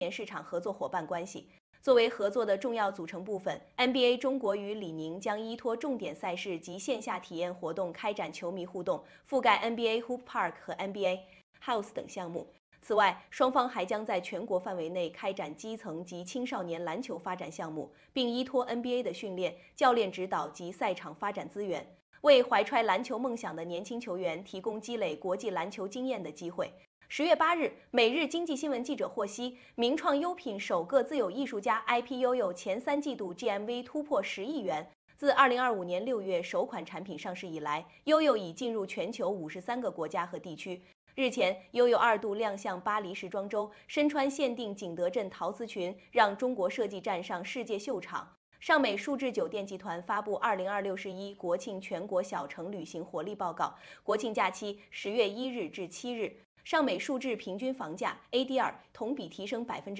年市场合作伙伴关系。作为合作的重要组成部分，NBA 中国与李宁将依托重点赛事及线下体验活动开展球迷互动，覆盖 NBA Hoop Park 和 NBA House 等项目。此外，双方还将在全国范围内开展基层及青少年篮球发展项目，并依托 NBA 的训练、教练指导及赛场发展资源，为怀揣篮球梦想的年轻球员提供积累国际篮球经验的机会。10月8日，《每日经济新闻》记者获悉，名创优品首个自有艺术家 IP 悠悠前3季度 GMV 突破10亿元。自2025年6月首款产品上市以来，悠悠已进入全球53个国家和地区。日前，悠悠2度亮相巴黎时装周，身穿限定景德镇陶瓷裙，让中国设计站上世界秀场。尚美数至酒店集团发布2026-11国庆全国小城旅行活力报告，国庆假期10月1日至7日。尚美数至平均房价 ADR 同比提升